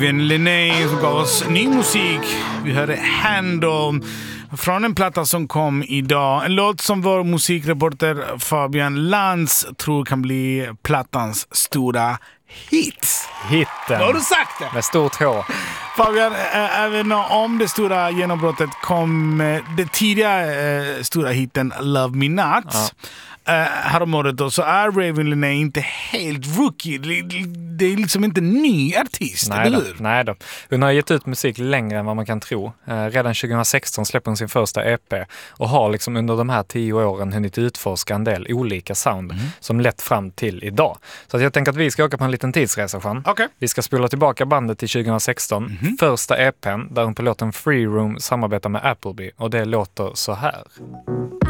Raven Lenae som gav oss ny musik. Vi hörde Handle från en platta som kom idag. En låt som vår musikreporter Fabian Lantz tror kan bli plattans stora hit. Hitten. Vad har du sagt det? Med stort H. Fabian, även om det stora genombrottet kom det tidiga stora hitten Love Me Not. Ja. Häromåret då, så är Raven Lenae inte helt rookie. Det är liksom inte en ny artist, eller hur? Nej då. Hon har gett ut musik längre än vad man kan tro. Redan 2016 släppte hon sin första EP och har liksom under de här 10 åren hunnit utforska en del olika sound som lett fram till idag. Så att jag tänker att vi ska åka på en liten tidsresa, Jean. Okay. Vi ska spola tillbaka bandet till 2016. Första EPn där hon på låten Free Room samarbetar med Appleby och det låter så här.